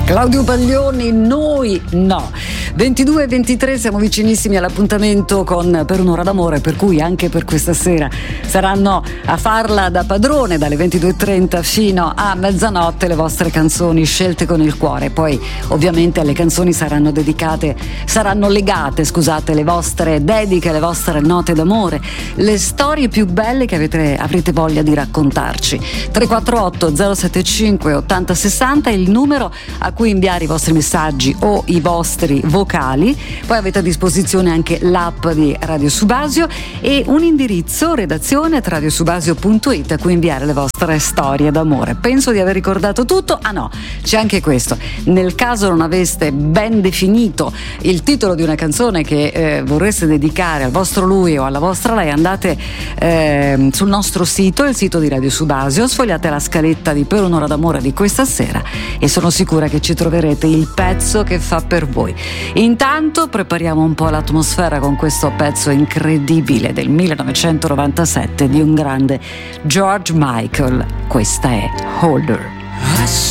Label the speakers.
Speaker 1: Claudio Baglioni, noi no. 22 e 23, siamo vicinissimi all'appuntamento con Per un'ora d'amore, per cui anche per questa sera saranno a farla da padrone dalle 22:30 fino a mezzanotte le vostre canzoni scelte con il cuore. Poi ovviamente alle canzoni saranno legate le vostre dediche, le vostre note d'amore, le storie più belle che avrete voglia di raccontarci. 348 075 80 60 è il numero a cui inviare i vostri messaggi o i vostri vocali. Poi avete a disposizione anche l'app di Radio Subasio e un indirizzo redazione@radiosubasio.it a cui inviare le vostre storie d'amore. Penso di aver ricordato tutto. Ah no, c'è anche questo: nel caso non aveste ben definito il titolo di una canzone che vorreste dedicare al vostro lui o alla vostra lei, andate sul nostro sito, il sito di Radio Subasio, sfogliate la scaletta di Per un'ora d'amore di questa sera e sono sicura che ci troverete il pezzo che fa per voi. Intanto prepariamo un po' l'atmosfera con questo pezzo incredibile del 1997 di un grande George Michael. Questa è Holder.